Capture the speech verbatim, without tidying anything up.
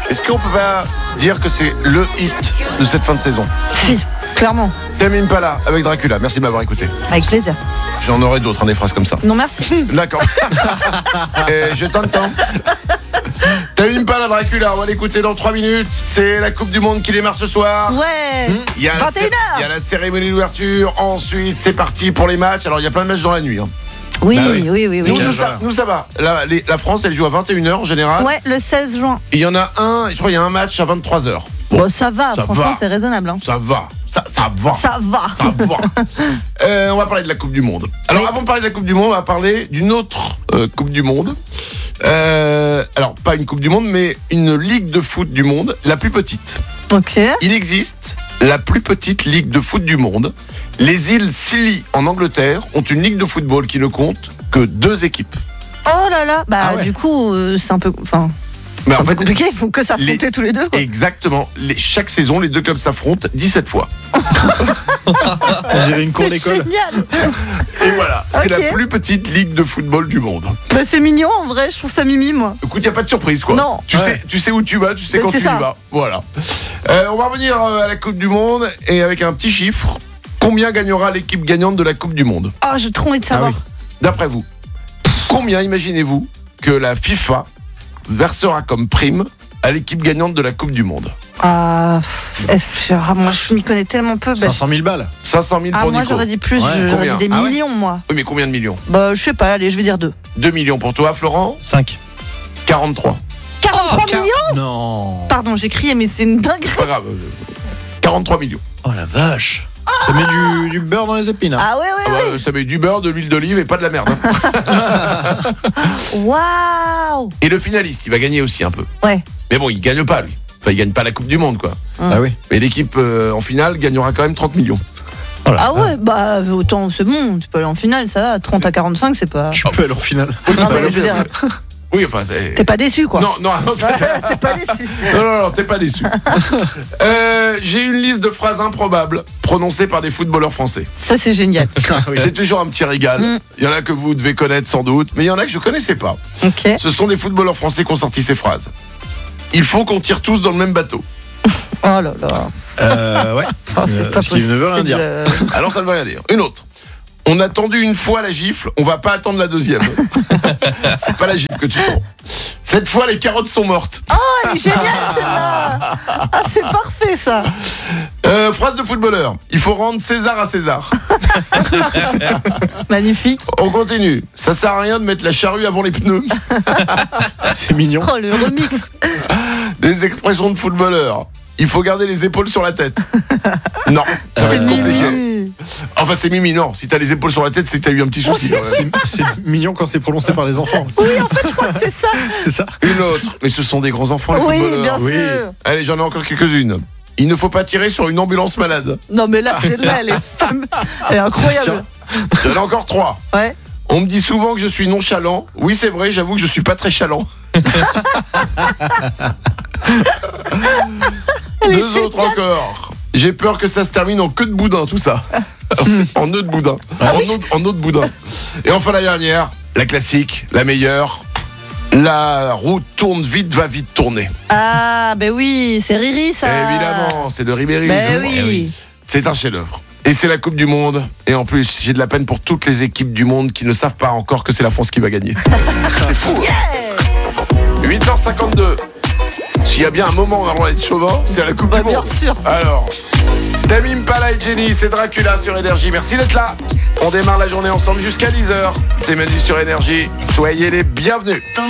Est-ce qu'on peut pas dire que c'est le hit de cette fin de saison? Si, clairement. Tame Impala avec Dracula. Merci de m'avoir écouté. Avec plaisir. J'en aurai d'autres, hein, des phrases comme ça. Non, merci. D'accord. Et je t'entends. Tame Impala, Dracula, on va l'écouter dans trois minutes. C'est la Coupe du Monde qui démarre ce soir. Ouais. Il y a vingt et une heures. Il y a la cérémonie d'ouverture. Ensuite, c'est parti pour les matchs. Alors, il y a plein de matchs dans la nuit. Hein. Oui, Bah oui, oui, oui, oui. Nous, nous, ça, nous, ça va. La, les- la France, elle joue à vingt et une heures en général. Ouais, le seize juin. Et il y en a un, je crois, il y a un match à vingt-trois heures. Bon, bon ça va, ça franchement, va. c'est raisonnable. Hein. Ça va. Ça, ça va. Ça va. Ça va. Euh, on va parler de la Coupe du Monde. Alors, Oui. avant de parler de la Coupe du Monde, on va parler d'une autre euh, Coupe du Monde. Euh, alors, pas une Coupe du Monde, mais une Ligue de foot du monde, la plus petite. Ok. Il existe la plus petite ligue de foot du monde. Les îles Scilly en Angleterre ont une ligue de football qui ne compte que deux équipes. Oh là là. Bah, Ah ouais. du coup, euh, c'est un peu. Enfin. Mais C'est en un peu fait, compliqué, il faut que s'affronter les- tous les deux. Quoi. exactement. Les- chaque saison, les deux clubs s'affrontent dix-sept fois. On dirait une cour C'est d'école. génial. Et voilà, c'est Ok. la plus petite ligue de football du monde. Bah, c'est mignon en vrai, je trouve ça mimi, moi. Écoute, il n'y a pas de surprise, quoi. Non. Tu, Ouais. sais, tu sais où tu vas, tu sais Mais quand c'est tu ça. y vas. Voilà. Euh, on va revenir euh, à la Coupe du Monde et avec un petit chiffre. Combien gagnera l'équipe gagnante de la Coupe du Monde? Oh, j'ai trop envie de savoir. oui. D'après vous, combien imaginez-vous que la FIFA versera comme prime à l'équipe gagnante de la Coupe du Monde? Ah, pff, ah, moi, je m'y connais tellement peu. Bah, cinq cent mille balles. cinq cent mille ah, pour moi, Nico. j'aurais dit plus, Ouais, j'aurais combien dit des Ah ouais millions, moi. Oui, mais combien de millions? Bah, je sais pas, allez, je vais dire deux. deux millions pour toi, Florent. cinq. quarante-trois. quarante-trois Oh, car- millions. Non. Pardon, j'ai crié, mais c'est une dingue. C'est pas grave. euh, quarante-trois millions. Oh la vache. Ça met du, du beurre dans les épines. hein. Ah ouais, ouais, Ah ouais. bah, ça met du beurre, de l'huile d'olive et pas de la merde. hein. Waouh. Et le finaliste, il va gagner aussi un peu. Ouais. Mais bon, il gagne pas, lui. Enfin, il gagne pas la Coupe du Monde, quoi. Ah oui. Mais l'équipe euh, en finale gagnera quand même trente millions. Oh la Ah vache. ouais, bah autant c'est bon, tu peux aller en finale, ça va. trente à quarante-cinq, c'est pas. Tu peux aller en finale. Non, mais je veux dire, Oui, enfin, c'est... t'es pas déçu quoi. Non, non, non, c'est- T'es pas déçu. non, non, non, t'es pas déçu. Euh, j'ai une liste de phrases improbables prononcées par des footballeurs français. Ça c'est génial. Ah oui. C'est toujours un petit régal. Mm. Il y en a que vous devez connaître sans doute, mais il y en a que je connaissais pas. Ok. Ce sont des footballeurs français qui ont sorti ces phrases. Il faut qu'on tire tous dans le même bateau. Oh là là. Euh, ouais. Oh, Euh, c'est pas ce qui ne veut rien possible. dire. Alors ça ne veut rien dire. Une autre. On a tendu une fois la gifle, on va pas attendre la deuxième. C'est pas la gifle que tu tends. Cette fois, les carottes sont mortes. Oh, elle est géniale celle-là. Ah, c'est parfait ça. Euh, phrase de footballeur. Il faut rendre César à César. Magnifique. On continue. Ça sert à rien de mettre la charrue avant les pneus. C'est mignon. Oh, le remix. Des expressions de footballeur. Il faut garder les épaules sur la tête. Non, ça va C'est être compliqué. mimi. Enfin, c'est Mimi, non. Si t'as les épaules sur la tête, c'est que t'as eu un petit souci. quand même. C'est c'est mignon quand c'est prononcé par les enfants. Oui, en fait, je crois que c'est ça. C'est ça. Une autre. Mais ce sont des grands enfants, les Oui, footballeurs. bien oui. sûr. Allez, j'en ai encore quelques-unes. Il ne faut pas tirer sur une ambulance malade. Non, mais là, celle-là, elle est femme. Elle est incroyable. J'en ai encore trois. Ouais. On me dit souvent que je suis nonchalant. Oui, c'est vrai, j'avoue que je suis pas très chalant. Elle est Deux autres encore. J'ai peur que ça se termine en queue de boudin, tout ça. Alors, c'est en nœud de boudin. en, eau, en eau de boudin. Et enfin, la dernière, la classique, la meilleure. La route tourne vite, va vite tourner. Ah, ben oui, c'est Riri ça. Évidemment, c'est de Ribéry. Ben je- oui. Eh oui. C'est un chef-d'œuvre. Et c'est la Coupe du Monde. Et en plus, j'ai de la peine pour toutes les équipes du monde qui ne savent pas encore que c'est la France qui va gagner. C'est fou. hein. huit heures cinquante-deux. S'il y a bien un moment où on a le droit d'être chauvin, c'est à la Coupe Bah, du bien Monde. sûr. Alors, Tame Impala et Jenny, c'est Dracula sur Énergie. Merci d'être là. On démarre la journée ensemble jusqu'à dix heures. C'est Manu sur Énergie. Soyez les bienvenus.